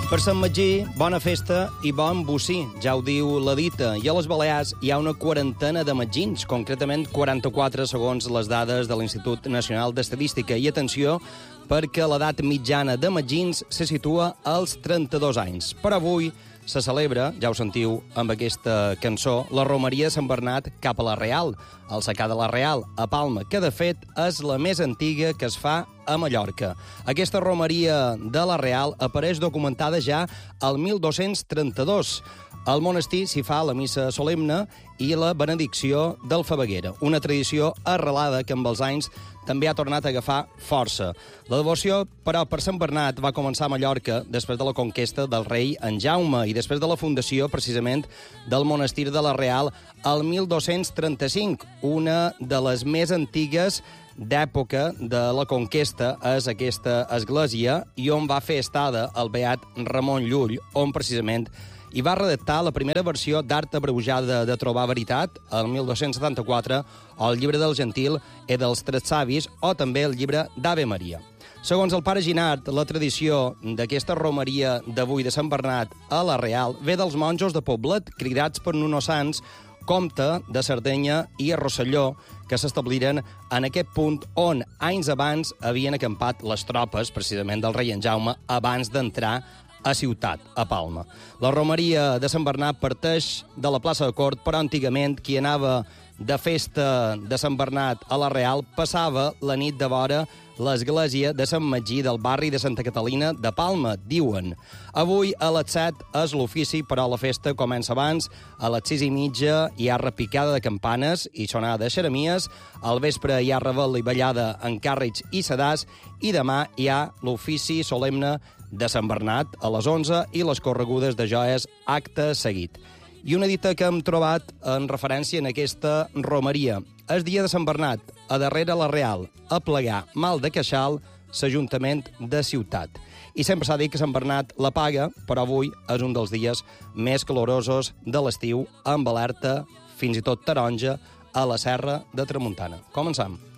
Per Sant Magí, bona festa i bon bocí, ja ho diu la dita. I a les Balears hi ha una quarantena de magins, concretament 44 segons les dades de l'Institut Nacional d'Estadística. I atenció, perquè l'edat mitjana de magins se situa als 32 anys. Per avui se celebra, ja ho sentiu amb aquesta cançó, la romeria de Sant Bernat cap a la Real, al secà de la Real, a Palma, que de fet és la més antiga que es fa a Mallorca. Aquesta romeria de la Real apareix documentada ja al 1232. Al monestir s'hi fa la missa solemne i la benedicció del Faveguera, una tradició arrelada que amb els anys també ha tornat a agafar força. La devoció, però, per Sant Bernat va començar a Mallorca després de la conquesta del rei en Jaume i després de la fundació, precisament, del monestir de la Real al 1235. Una de les més antigues d'època de la conquesta és aquesta església i on va fer estada el beat Ramon Llull, on precisament i va redactar la primera versió d'Art abreujada de trobar veritat, el 1274, o el llibre del Gentil i dels Tres Savis, o també el llibre d'Ave Maria. Segons el pare Ginart, la tradició d'aquesta romeria d'avui de Sant Bernat a la Real ve dels monjos de Poblet, cridats per Nuno Sans, comte de Sardenya i a Rosselló, que s'establiren en aquest punt on anys abans havien acampat les tropes, precisament del rei en Jaume, abans d'entrar a ciutat, a Palma. La romeria de Sant Bernat parteix de la plaça de Cort, però antigament qui anava de festa de Sant Bernat a la Real passava la nit de vora l'església de Sant Magí del barri de Santa Catalina de Palma, diuen. Avui a les 7 és l'ofici, però la festa comença abans. A les 6:30 hi ha repicada de campanes i sonada de xeremies. Al vespre hi ha revel i ballada en càrrecs i sedars. I demà hi ha l'ofici solemne de Sant Bernat a les 11 i les corregudes de joies acte seguit. I una dita que hem trobat en referència en aquesta romeria. És dia de Sant Bernat, a darrere la Real, a plegar mal de queixal, s'Ajuntament de Ciutat. I sempre s'ha dit que Sant Bernat la paga, però avui és un dels dies més calorosos de l'estiu, amb alerta, fins i tot taronja, a la Serra de Tramuntana. Començam.